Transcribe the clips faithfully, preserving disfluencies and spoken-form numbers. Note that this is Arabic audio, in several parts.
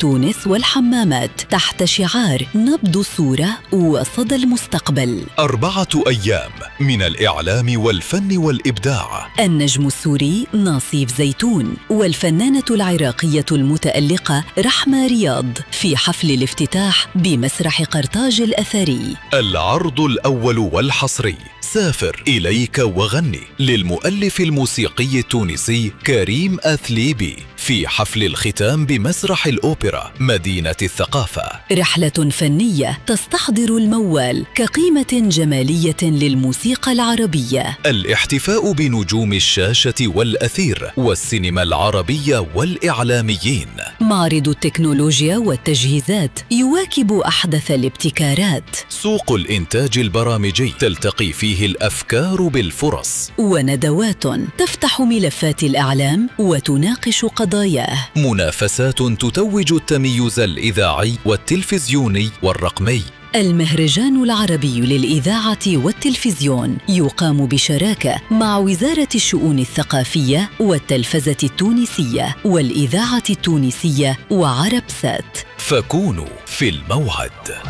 تونس والحمامات تحت شعار نبض الصورة وصدى المستقبل. أربعة أيام من الإعلام والفن والإبداع. النجم السوري ناصيف زيتون والفنانة العراقية المتألقة رحمة رياض في حفل الافتتاح بمسرح قرطاج الأثري. العرض الأول والحصري سافر إليك وغني للمؤلف الموسيقي التونسي كريم أثليبي في حفل الختام بمسرح الأوبرا مدينة الثقافة. رحلة فنية تستحضر الموال كقيمة جمالية للموسيقى العربية. الاحتفاء بنجوم الشاشة والأثير والسينما العربية والإعلاميين. معرض التكنولوجيا والتجهيزات يواكب أحدث الابتكارات. سوق الإنتاج البرامجي تلتقي فيه الأفكار بالفرص. وندوات تفتح ملفات الإعلام وتناقش قضاياه. منافسات تتوج التميز الإذاعي والتلفزيوني والرقمي. المهرجان العربي للإذاعة والتلفزيون يقام بشراكة مع وزارة الشؤون الثقافية والتلفزة التونسية والإذاعة التونسية وعربسات. فكونوا في الموعد.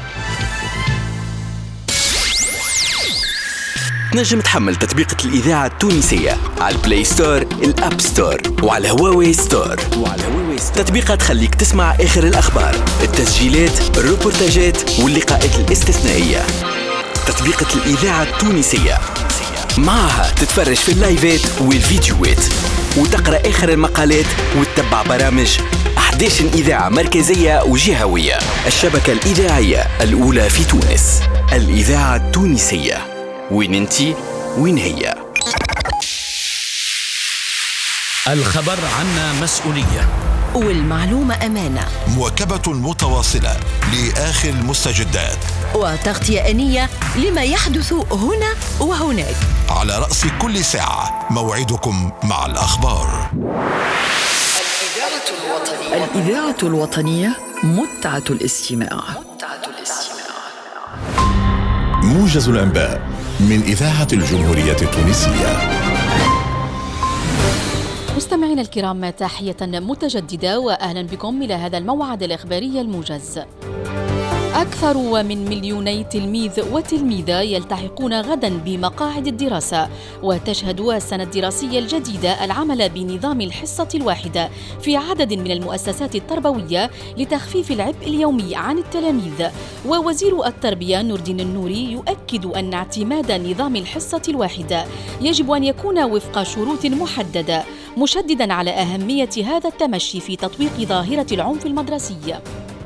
نجم تحمل تطبيقة الإذاعة التونسية على البلاي ستور، الأب ستور، وعلى هواوي ستور. وعلى هواوي ستور تطبيقات تخليك تسمع آخر الأخبار، التسجيلات، الروبورتاجات واللقاءات الاستثنائية. تطبيقة الإذاعة التونسية معها تتفرج في اللايفات والفيديوهات وتقرأ آخر المقالات وتتبع برامج أحد عشر إذاعة مركزية وجهوية. الشبكة الإذاعية الأولى في تونس، الإذاعة التونسية. وين انتي وين هي؟ الخبر عنا مسؤولية والمعلومة أمانة. مواكبة متواصلة لآخر المستجدات وتغطية آنية لما يحدث هنا وهناك. على رأس كل ساعة موعدكم مع الأخبار. الإذاعة الوطنية. الإذاعة الوطنية متعة الاستماع. متعة الاستماع. موجز الأنباء من إذاعة الجمهورية التونسية. مستمعينا الكرام، تحية متجددة وأهلا بكم إلى هذا الموعد الإخباري الموجز. أكثر من مليوني تلميذ وتلميذة يلتحقون غدا بمقاعد الدراسة، وتشهد السنة الدراسية الجديدة العمل بنظام الحصة الواحدة في عدد من المؤسسات التربوية لتخفيف العبء اليومي عن التلاميذ. ووزير التربية نور الدين النوري يؤكد أن اعتماد نظام الحصة الواحدة يجب أن يكون وفق شروط محددة، مشددا على أهمية هذا التمشي في تطويق ظاهرة العنف المدرسي.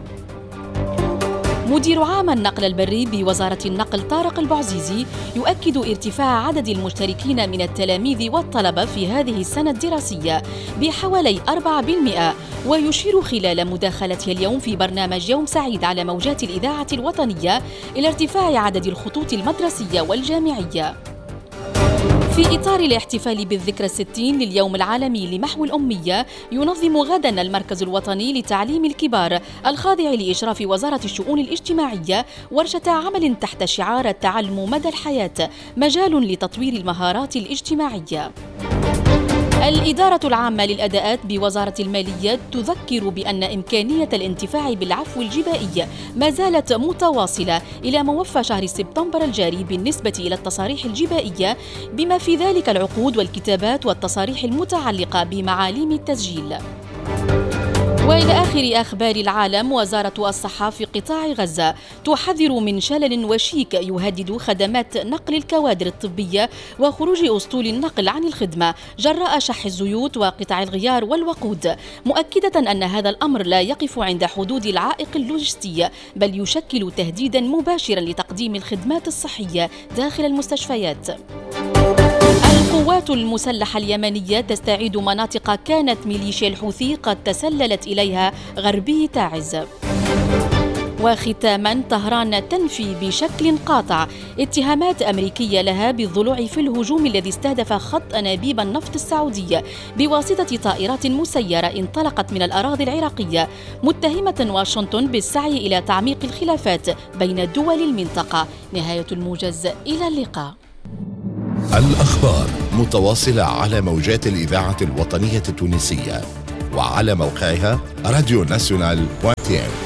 مدير عام النقل البري بوزارة النقل طارق البعزيزي يؤكد ارتفاع عدد المشتركين من التلاميذ والطلبة في هذه السنة الدراسية بحوالي أربعة بالمئة، ويشير خلال مداخلته اليوم في برنامج يوم سعيد على موجات الإذاعة الوطنية إلى ارتفاع عدد الخطوط المدرسية والجامعية. في إطار الاحتفال بالذكرى الستين لليوم العالمي لمحو الأمية، ينظم غدا المركز الوطني لتعليم الكبار الخاضع لإشراف وزارة الشؤون الاجتماعية ورشة عمل تحت شعار التعلم مدى الحياة، مجال لتطوير المهارات الاجتماعية. الإدارة العامة للأداءات بوزارة المالية تذكر بأن إمكانية الانتفاع بالعفو الجبائي ما زالت متواصلة إلى موفى شهر سبتمبر الجاري بالنسبة إلى التصاريح الجبائية، بما في ذلك العقود والكتابات والتصاريح المتعلقة بمعاليم التسجيل. وإلى آخر أخبار العالم، وزارة الصحة في قطاع غزة تحذر من شلل وشيك يهدد خدمات نقل الكوادر الطبية وخروج أسطول النقل عن الخدمة جراء شح الزيوت وقطع الغيار والوقود، مؤكدة أن هذا الأمر لا يقف عند حدود العائق اللوجستي، بل يشكل تهديدا مباشرا لتقديم الخدمات الصحية داخل المستشفيات. القوات المسلحة اليمنية تستعيد مناطق كانت ميليشيا الحوثي قد تسللت إليها غربي تعز. وختاما، طهران تنفي بشكل قاطع اتهامات أمريكية لها بالضلوع في الهجوم الذي استهدف خط أنابيب النفط السعودية بواسطة طائرات مسيرة انطلقت من الأراضي العراقية، متهمة واشنطن بالسعي إلى تعميق الخلافات بين دول المنطقة. نهاية الموجز، إلى اللقاء. الأخبار متواصلة على موجات الإذاعة الوطنية التونسية وعلى موقعها راديو ناسيونال بوان ام.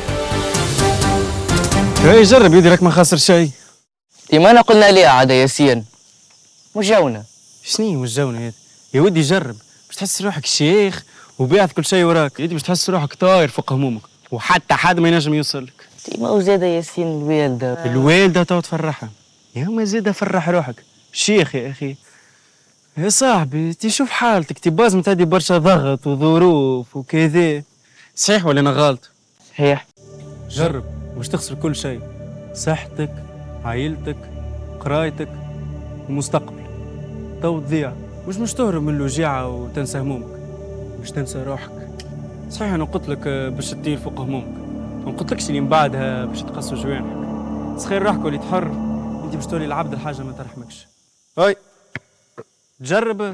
هاي جرب يدي لك ما خاسر شيء. ديما انا قلنا ليه عاد ياسين مش جونا. شني مش جونا هذا يا ودي؟ جرب باش تحس روحك شيخ وبيعت كل شيء وراك، يدي باش تحس روحك طاير فوق همومك وحتى حد ما ينجم يوصلك. ديما وزاده ياسين الوالده الوالده تو تفرحها يا ما زاده فرح روحك شيخ يا اخي. يا صاحبي تشوف حالتك تباز متعدي برشا ضغط وظروف وكذا، صحيح ولا انا غلط؟ صحيح. جرب باش تخسر كل شيء، صحتك عائلتك قرايتك ومستقبل تو تضيع. مش مش تهرب من الوجيعة وتنسى همومك، مش تنسى روحك. صحيح انا قلت لك باش تطير فوق همومك، ما قلتلكش اللي من بعدها باش تقصوا جوانحك. صخير روحك ولي تحر، انت باش تولي العبد الحاجة ما ترحمكش. هاي تجرب.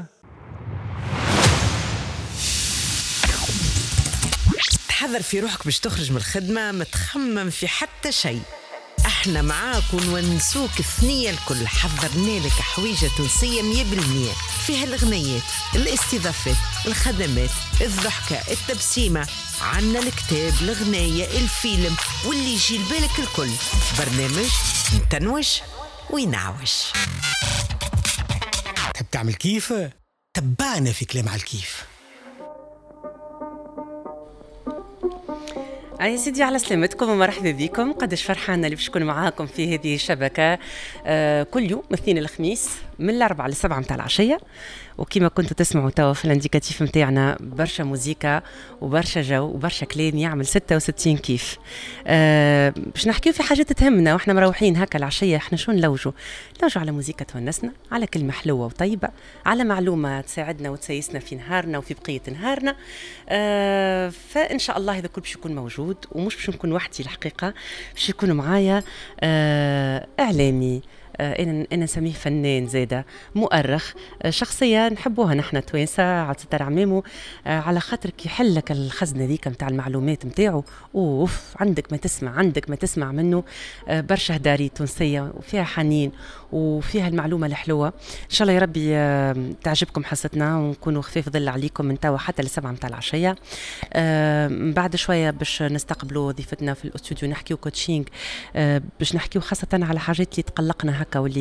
تحضر في روحك باش تخرج من الخدمة ما تخمم في حتى شيء، احنا معاك ونونسوك الثنية الكل. حضرنا لك حويجة تونسية مية بالمية فيها الغنيات، الاستضافات، الخدمات، الضحكة، التبسيمة، عنا الكتاب، الغناية، الفيلم واللي يجي لبالك الكل. برنامج متنوش وينعوش. تحب تعمل كيف؟ تبعنا في كلام على الكيف. يا سيدي على سلامتكم ومرحبا بكم. قداش فرحانة اللي باش نكون معاكم في هذه الشبكة آه كل يوم الاثنين الخميس من الأربعة للسبعة متاع العشية. وكما كنتوا تسمعوا توا في الانديكاتيف متاعنا برشا موزيكا وبرشا جو وبرشا كلام يعمل ستة وستين كيف. آه باش نحكيو في حاجات تهمنا واحنا مروحين هكا العشية. احنا شو نلوجوا؟ نلوجوا على موزيكا تونسنا، على كلمة حلوة وطيبة، على معلومة تساعدنا وتسيسنا في نهارنا وفي بقية نهارنا. آه فإن شاء الله هذا كل باش يكون موجود، ومش باش نكون وحدي الحقيقة، باش يكونوا معايا آه إعلامي، أنا أنا نسميه فنان زاده، مؤرخ، شخصية نحبوها نحن توانسة. عاد ستر عمامو على خاطر كي يحلك الخزنة ذيك نتاع المعلومات نتاعو، أوف عندك ما تسمع، عندك ما تسمع منه. برشا هداري تونسية وفيها حنين وفيها المعلومة الحلوة. إن شاء الله يا ربي تعجبكم حصتنا ونكونوا خفيف ظل عليكم من توا حتى لسبعة متاع العشية. بعد شوية باش نستقبلوا ضيفتنا في الاستوديو نحكيو كوتشينغ، باش نحكيو خاصة على حاجات اللي تقلقنا هكا واللي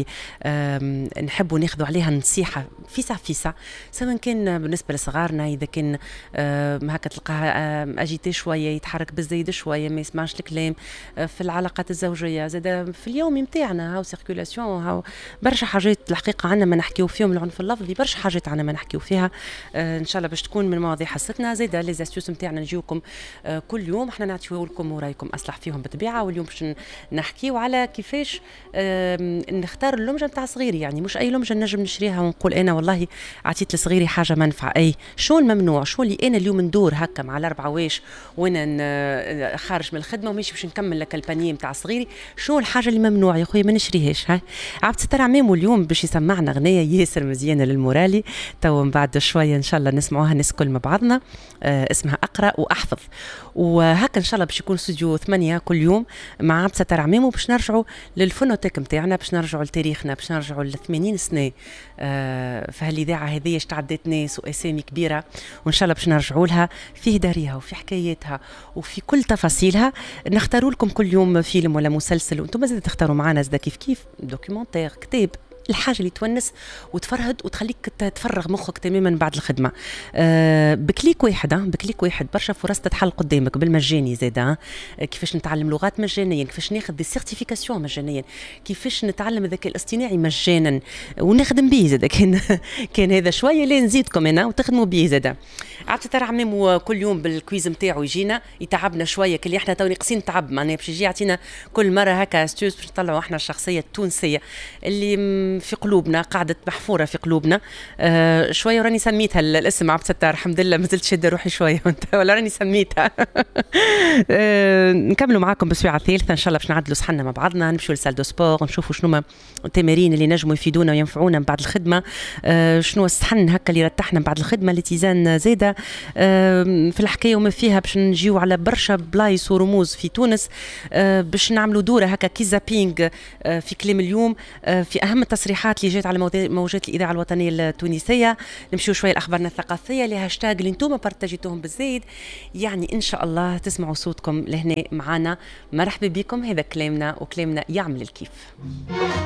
نحبوا ناخذوا عليها نصيحة فيسع فيسع، سواء كان بالنسبة لصغارنا إذا كان هكا تلقاها أجيتي شوية، يتحرك بالزايد شوية، ما يسمعش الكلام في العلاقات الزوجية، زاد في اليوم متاعنا هاو سيركولاسيون، هاو برشا حاجات الحقيقة عنا ما نحكيو فيهم. العنف اللفظي برشا حاجات عنا ما نحكيو فيها. إن شاء الله باش تكون من مواضيع حصتنا. زاد لي زاستيوس متاعنا نجيوكم كل يوم، احنا نعطيو لكم ورايكم أصلح فيهم بالطبيعة. واليوم باش نحكيو على كيفاش نختار اللمجه نتاع صغيري. يعني مش اي لمجه نجم نشريها ونقول انا والله عطيت لصغيري حاجه منفعه. اي شو الممنوع، شو اللي انا اليوم ندور هكا مع الاربعه واش وانا خارج من الخدمه وماشي باش نكمل لك البانيه نتاع صغيري، شو الحاجه اللي ممنوع يا خويا ما نشريهاش. هاي عبد الستار عمامو اليوم باش يسمعنا اغنيه ياسر مزيانه للمورالي، تو من بعد شويه ان شاء الله نسمعوها الناس كل مع بعضنا. آه اسمها اقرا واحفظ. وهكا ان شاء الله باش يكون استوديو ثمانية كل يوم مع عبد الستار عمامو، باش نرجعوا للفونوتيك نتاعنا، باش نرجعوا لتاريخنا، باش نرجعوا لثمانين سنه آه فهالاذاعه هذه استعدت ناس واسامي كبيره، وان شاء الله باش نرجعوا لها في هداريها وفي حكاياتها وفي كل تفاصيلها. نختاروا لكم كل يوم فيلم ولا مسلسل، وانتم مازال تختاروا معنا زاد كيف كيف دوكيومنتير، كتاب، الحاجه اللي تونس وتفرهد وتخليك تفرغ مخك تماما بعد الخدمه. أه بكليك واحد، بكليك واحد برشا فرص تتحل قدامك بالمجاني زاده. أه كيفاش نتعلم لغات مجانيا، كيفاش ناخذ دي سيرتيفيكاسيون مجانيا، كيفاش نتعلم الذكاء الاصطناعي مجانا ونخدم به زاده. كان كان هذا شويه لا نزيدكم انا وتخدموا به زاده. عبد الستار عمامو كل يوم بالكويز نتاعو يجينا يتعبنا شويه، كلي احنا توني قصين تعب معناها باش يجي يعطينا كل مره هكا استوز باش نطلعوا احنا الشخصيه التونسيه اللي في قلوبنا، قاعدة محفورة في قلوبنا. آه شوية وراني سميتها الاسم عبد الستار، الحمد لله مازلت شادة روحي شوية ولا راني سميتها. آه نكملوا معاكم بسويعة ثالثة إن شاء الله باش نعدلوا صحنا مع بعضنا، نمشوا لسال دو سبور، نشوفوا شنو التمارين اللي نجموا يفيدونا وينفعونا من بعد الخدمة. آه شنو الصحن هكا اللي رتحنا من بعد الخدمة، الاتزان زادة. آه في الحكاية وما فيها باش نجيو على برشا بلايص ورموز في تونس. آه باش نعملوا دورة هكا كي زابينغ آه في كلام اليوم، آه في أهم التصريحات التصريحات اللي جات على موجات الاذاعه الوطنيه التونسيه. نمشيو شويه لاخبارنا الثقافيه لهاشتاج اللي انتم بارتاجيتوهم بالزايد، يعني ان شاء الله تسمعوا صوتكم لهنا معنا. مرحبا بكم، هذا كلامنا وكلامنا يعمل الكيف.